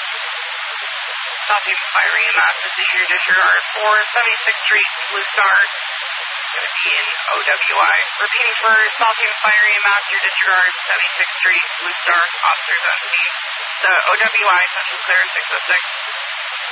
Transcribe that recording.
Southeast Fire EMS, this is your disregard for 76th Street, Blue Star. Going to be in OWI. Repeating for Southeast Fire EMS, your disregard 76th Street, Blue Star, officers on scene. The OWI, Central Clear 606.